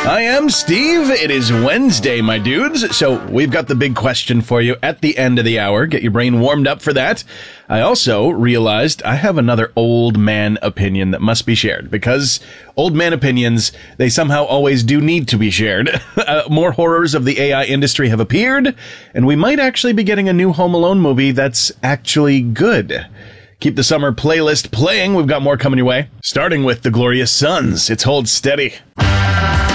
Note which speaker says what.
Speaker 1: I am Steve. It is Wednesday, my dudes. So we've got the big question for you at the end of the hour. Get your brain warmed up for that. I also realized I have another old man opinion that must be shared, because old man opinions, they somehow always do need to be shared. More horrors of the AI industry have appeared, and we might actually be getting a new Home Alone movie that's actually good. Keep the summer playlist playing. We've got more coming your way. Starting with The Glorious Sons. It's Hold Steady.